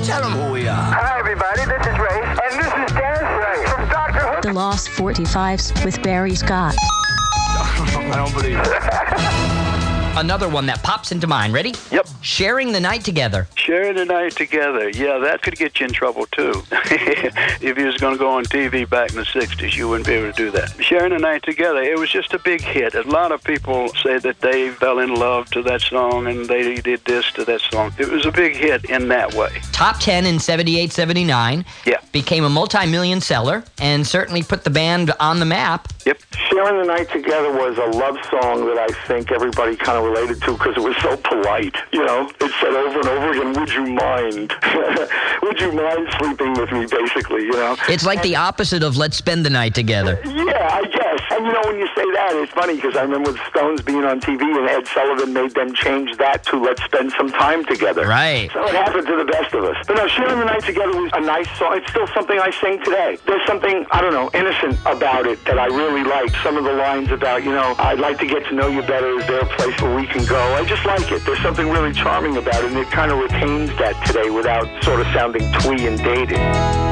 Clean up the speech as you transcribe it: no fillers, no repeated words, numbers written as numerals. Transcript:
Tell them who we are. Hi, everybody. This is Ray. And this is Dennis Ray from Dr. Hook. The Lost 45s with Barry Scott. I don't believe it. Another one that pops into mind. Ready? Yep. Sharing the night together. Sharing the night together. Yeah, that could get you in trouble, too. If you was going to go on TV back in the 60s, you wouldn't be able to do that. Sharing the night together, it was just a big hit. A lot of people say that they fell in love to that song and they did this to that song. It was a big hit in that way. Top 10 in 78, 79. Yeah. Became a multi-million seller and certainly put the band on the map. Yep. Sharing the Night Together was a love song that I think everybody kind of related to because it was so polite. You know, it said over and over again, would you mind? Would you mind sleeping with me, basically, you know? It's like the opposite of let's spend the night together. Yeah, I guess. And, you know, when you say that, it's funny because I remember with Stones being on TV and Ed Sullivan made them change that to let's spend some time together. Right. So it happened to the best of us. But no, Sharing the Night Together was a nice song. It's still something I sing today. There's something, I don't know, innocent about it that I really like. Some of the lines about, you know, I'd like to get to know you better. Is there a place where we can go? I just like it. There's something really charming about it, and it kind of retains that today without sort of sounding twee and dated.